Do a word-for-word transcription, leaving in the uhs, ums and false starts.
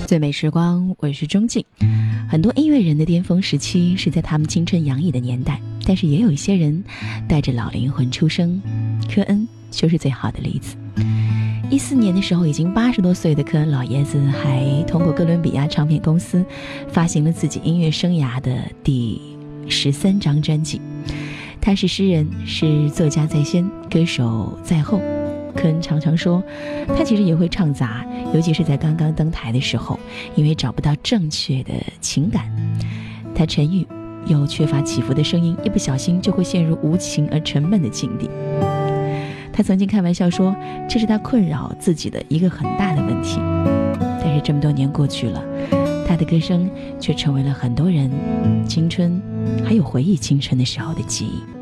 最美时光，我是钟静。很多音乐人的巅峰时期是在他们青春洋溢的年代，但是也有一些人带着老灵魂出生，科恩就是最好的例子。一四年的时候，已经八十多岁的科恩老爷子还通过哥伦比亚唱片公司发行了自己音乐生涯的第十三张专辑。他是诗人，是作家在先，歌手在后。科恩常常说，他其实也会唱杂，尤其是在刚刚登台的时候，因为找不到正确的情感，他沉郁又缺乏起伏的声音，一不小心就会陷入无情而沉闷的境地。他曾经开玩笑说，这是他困扰自己的一个很大的问题。但是这么多年过去了，他的歌声却成为了很多人青春还有回忆青春的时候的记忆。